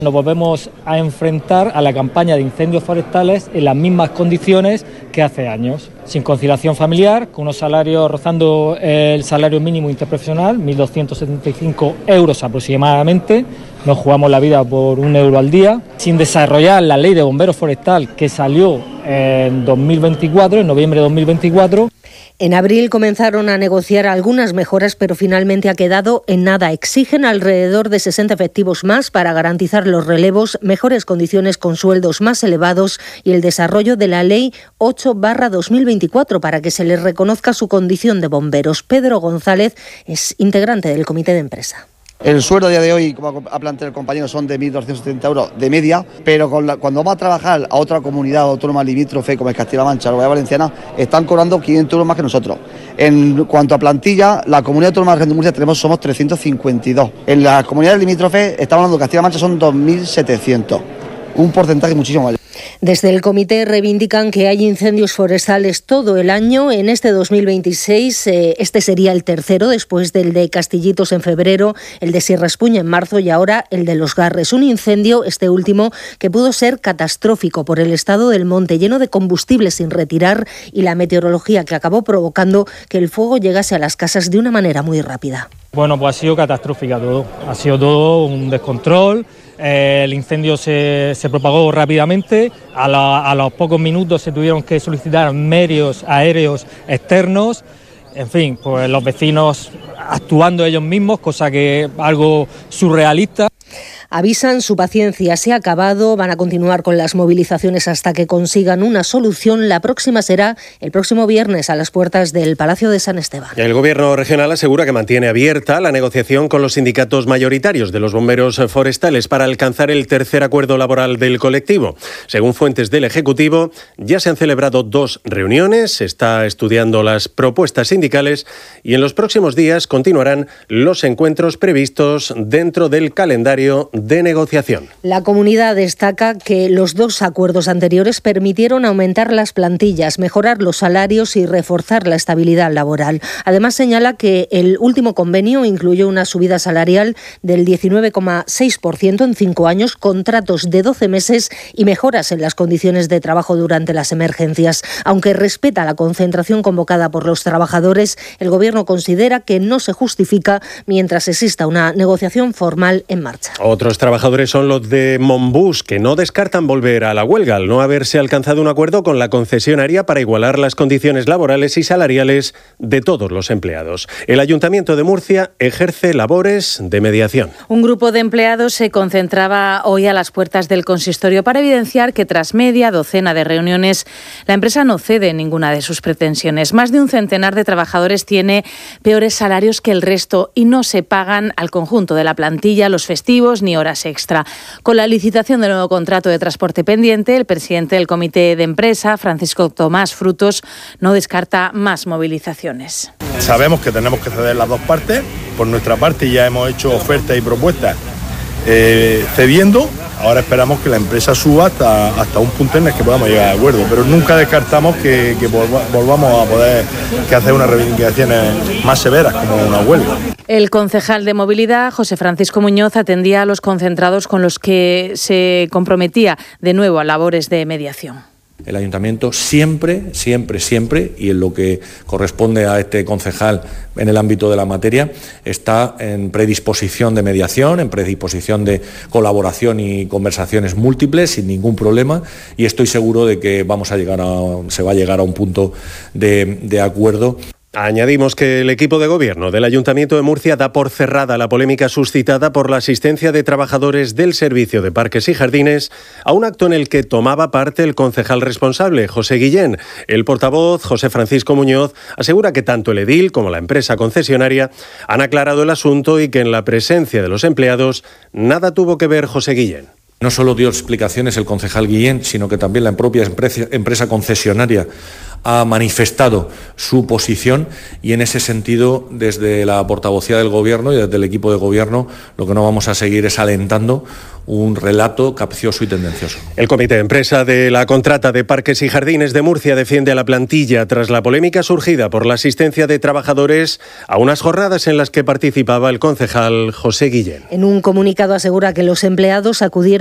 Nos volvemos a enfrentar a la campaña de incendios forestales en las mismas condiciones que hace años, sin conciliación familiar, con unos salarios rozando el salario mínimo interprofesional, 1.275 euros aproximadamente. Nos jugamos la vida por €1 al día, sin desarrollar la ley de bomberos forestal que salió en 2024, en noviembre de 2024. En abril comenzaron a negociar algunas mejoras, pero finalmente ha quedado en nada. Exigen alrededor de 60 efectivos más para garantizar los relevos, mejores condiciones con sueldos más elevados y el desarrollo de la Ley 8/2024 para que se les reconozca su condición de bomberos. Pedro González es integrante del comité de empresa. El sueldo a día de hoy, como ha planteado el compañero, son de 1.270 euros de media, pero cuando vamos a trabajar a otra comunidad autónoma limítrofe, como es Castilla-La Mancha o la Comunidad Valenciana, están cobrando 500 euros más que nosotros. En cuanto a plantilla, la comunidad autónoma de Murcia somos 352. En las comunidades limítrofes, estamos hablando de Castilla-La Mancha, son 2.700. Un porcentaje muchísimo mayor. Desde el comité reivindican que hay incendios forestales todo el año. En este 2026, este sería el tercero, después del de Castillitos en febrero, el de Sierra Espuña en marzo y ahora el de Los Garres. Un incendio, este último, que pudo ser catastrófico por el estado del monte, lleno de combustible sin retirar y la meteorología que acabó provocando que el fuego llegase a las casas de una manera muy rápida. Bueno, pues ha sido catastrófica todo. Ha sido todo un descontrol. El incendio se propagó rápidamente, a los pocos minutos se tuvieron que solicitar medios aéreos externos, en fin, pues los vecinos actuando ellos mismos, cosa que es algo surrealista. Avisan, su paciencia se ha acabado, van a continuar con las movilizaciones hasta que consigan una solución. La próxima será el próximo viernes a las puertas del Palacio de San Esteban. El Gobierno regional asegura que mantiene abierta la negociación con los sindicatos mayoritarios de los bomberos forestales para alcanzar el tercer acuerdo laboral del colectivo. Según fuentes del Ejecutivo, ya se han celebrado 2 reuniones, se está estudiando las propuestas sindicales y en los próximos días continuarán los encuentros previstos dentro del calendario de negociación. La comunidad destaca que los 2 acuerdos anteriores permitieron aumentar las plantillas, mejorar los salarios y reforzar la estabilidad laboral. Además, señala que el último convenio incluyó una subida salarial del 19,6% en 5 años, contratos de 12 meses y mejoras en las condiciones de trabajo durante las emergencias. Aunque respeta la concentración convocada por los trabajadores, el Gobierno considera que no se justifica mientras exista una negociación formal en marcha. Otros trabajadores son los de Monbus, que no descartan volver a la huelga al no haberse alcanzado un acuerdo con la concesionaria para igualar las condiciones laborales y salariales de todos los empleados. El Ayuntamiento de Murcia ejerce labores de mediación. Un grupo de empleados se concentraba hoy a las puertas del consistorio para evidenciar que tras media docena de reuniones la empresa no cede ninguna de sus pretensiones. Más de un centenar de trabajadores tiene peores salarios que el resto y no se pagan al conjunto de la plantilla los festivos ni horas extra. Con la licitación del nuevo contrato de transporte pendiente, el presidente del comité de empresa, Francisco Tomás Frutos, no descarta más movilizaciones. Sabemos que tenemos que ceder las dos partes. Por nuestra parte ya hemos hecho ofertas y propuestas cediendo. Ahora esperamos que la empresa suba hasta un punto en el que podamos llegar a acuerdo, pero nunca descartamos que volvamos a poder hacer unas reivindicaciones más severas, como una huelga. El concejal de Movilidad, José Francisco Muñoz, atendía a los concentrados con los que se comprometía de nuevo a labores de mediación. El ayuntamiento siempre, y en lo que corresponde a este concejal en el ámbito de la materia, está en predisposición de mediación, en predisposición de colaboración y conversaciones múltiples sin ningún problema, y estoy seguro de que se va a llegar a un punto de acuerdo. Añadimos que el equipo de gobierno del Ayuntamiento de Murcia da por cerrada la polémica suscitada por la asistencia de trabajadores del Servicio de Parques y Jardines a un acto en el que tomaba parte el concejal responsable, José Guillén. El portavoz, José Francisco Muñoz, asegura que tanto el edil como la empresa concesionaria han aclarado el asunto y que en la presencia de los empleados nada tuvo que ver José Guillén. No solo dio explicaciones el concejal Guillén, sino que también la propia empresa concesionaria ha manifestado su posición y en ese sentido, desde la portavocía del Gobierno y desde el equipo de Gobierno, lo que no vamos a seguir es alentando un relato capcioso y tendencioso. El comité de empresa de la contrata de Parques y Jardines de Murcia defiende a la plantilla tras la polémica surgida por la asistencia de trabajadores a unas jornadas en las que participaba el concejal José Guillén. En un comunicado asegura que los empleados acudieron